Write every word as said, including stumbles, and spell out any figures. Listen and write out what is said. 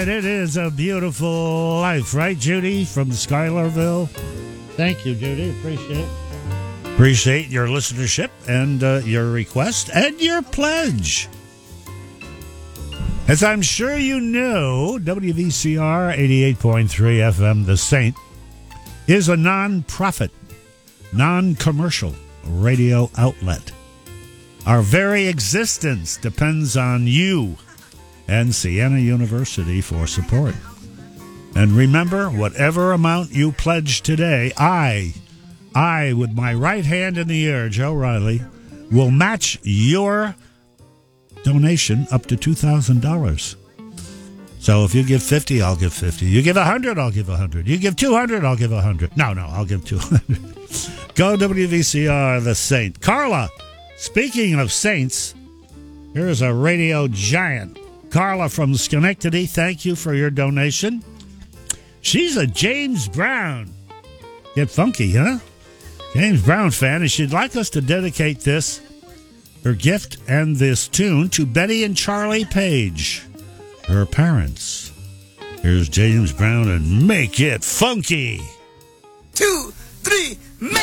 right, it is a beautiful life, right, Judy from Schuylerville? Thank you, Judy. Appreciate it. Appreciate your listenership and uh, your request and your pledge. As I'm sure you know, W V C R eighty-eight point three F M, The Saint, is a non-profit, non-commercial radio outlet. Our very existence depends on you and Siena University for support. And remember, whatever amount you pledge today, I, I, with my right hand in the air, Joe Riley, will match your donation up to two thousand dollars. So if you give fifty, I'll give fifty. You give one hundred, I'll give one hundred. You give two hundred, I'll give one hundred. No, no, I'll give two hundred. Go W V C R, The Saint. Carla, speaking of saints, here's a radio giant. Carla from Schenectady, thank you for your donation. She's a James Brown. Get funky, huh? James Brown fan, and she'd like us to dedicate this, her gift and this tune, to Betty and Charlie Page, her parents. Here's James Brown and Make It Funky. Two, three, make